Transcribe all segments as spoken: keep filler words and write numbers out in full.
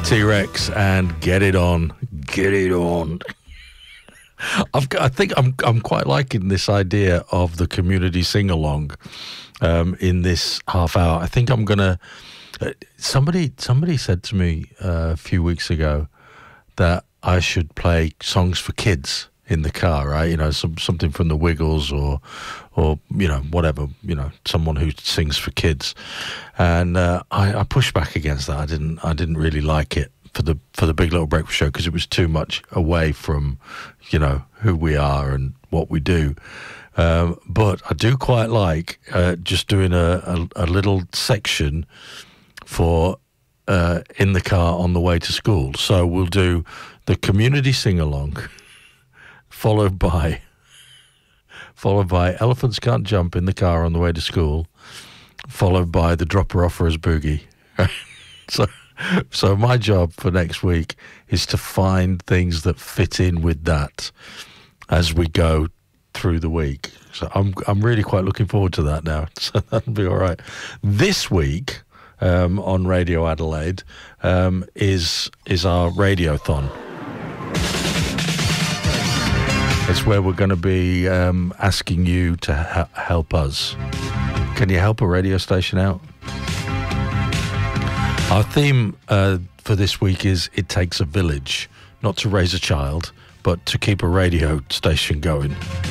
T-Rex and Get It On, Get It On. I've, I think I'm I'm quite liking this idea of the community sing-along um, in this half hour. I think I'm gonna. Uh, somebody somebody said to me uh, a few weeks ago that I should play songs for kids in the car, right? You know, some something from the Wiggles or or you know whatever, you know, someone who sings for kids. And uh, I, I pushed back against that. I didn't I didn't really like it for the for the Big Little Breakfast Show because it was too much away from, you know, who we are and what we do. Um, but I do quite like uh, just doing a, a, a little section for uh, in the car on the way to school. So we'll do the community sing-along, followed by followed by Elephants Can't Jump in the car on the way to school, followed by the Dropper Offerers Boogie. so... So my job for next week is to find things that fit in with that as we go through the week. So I'm I'm really quite looking forward to that now. So that'll be all right. This week um, on Radio Adelaide um, is is our Radiothon. It's where we're going to be um, asking you to ha- help us. Can you help a radio station out? Our theme uh, for this week is It Takes a Village, not to raise a child, but to keep a radio station going.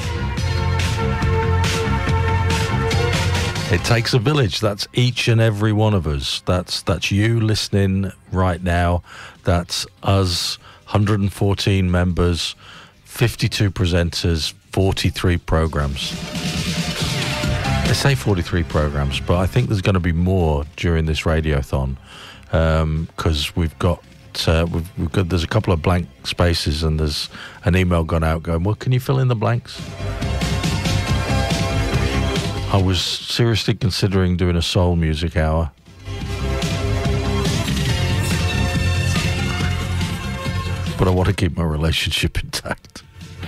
It takes a village. That's each and every one of us. That's that's you listening right now. That's us, one hundred fourteen members, fifty-two presenters, forty-three programs. They say forty-three programs, but I think there's going to be more during this radiothon because um, we've got uh, we've, we've got there's a couple of blank spaces and there's an email gone out going, well, can you fill in the blanks? I was seriously considering doing a soul music hour. But I want to keep my relationship intact.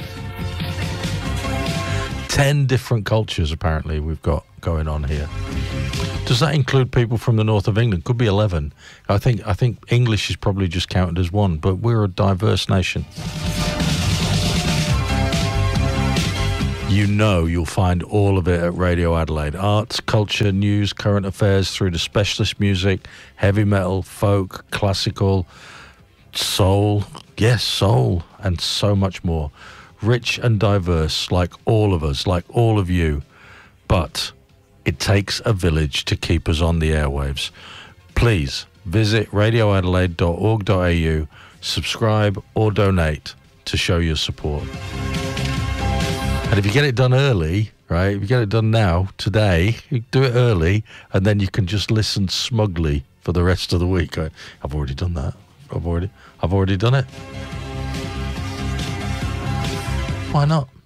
Ten different cultures, apparently, we've got going on here. Does that include people from the north of England? Could be eleven. I think I think English is probably just counted as one, but we're a diverse nation. You know you'll find all of it at Radio Adelaide. Arts, culture, news, current affairs, through to specialist music, heavy metal, folk, classical, soul, yes, soul, and so much more. Rich and diverse, like all of us, like all of you. But it takes a village to keep us on the airwaves. Please visit radio adelaide dot org dot a u, subscribe or donate to show your support. And if you get it done early, right, if you get it done now, today, you do it early, and then you can just listen smugly for the rest of the week. I, I've already done that. I've already, I've already done it. Why not?